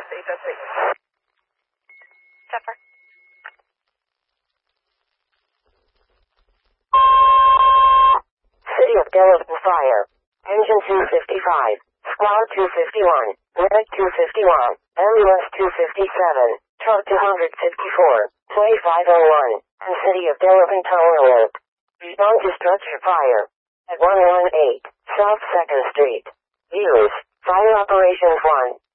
HSC. Zephyr. City of Delavan Fire. Engine 255. Squad 251. Medic 251. Ambulance 257. Truck 254. 2501. And City of Delavan Tower Alert. Respond to structure fire. At 118 South 2nd Street. Views. Fire Operations 1.